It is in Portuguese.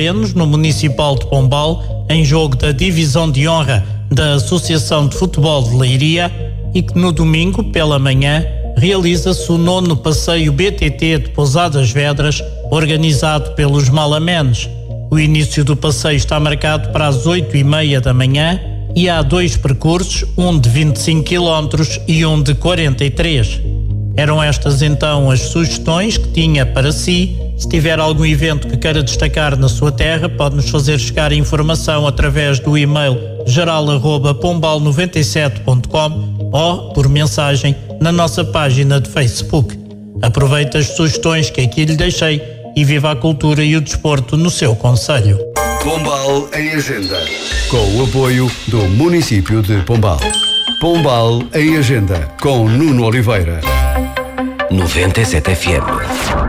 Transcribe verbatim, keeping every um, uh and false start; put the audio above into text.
terrenos no Municipal de Pombal, em jogo da Divisão de Honra da Associação de Futebol de Leiria, e que no domingo, pela manhã, realiza-se o nono passeio B T T de Pousadas Vedras, organizado pelos Malamenes. O início do passeio está marcado para as oito e meia da manhã e há dois percursos, um de vinte e cinco quilómetros e um de quarenta e três. Eram estas então as sugestões que tinha para si. Se tiver algum evento que queira destacar na sua terra, pode-nos fazer chegar a informação através do e-mail geral arroba pombal noventa e sete ponto com ou por mensagem na nossa página de Facebook. Aproveite as sugestões que aqui lhe deixei e viva a cultura e o desporto no seu concelho. Pombal em Agenda, com o apoio do município de Pombal. Pombal em Agenda, com Nuno Oliveira. noventa e sete F M.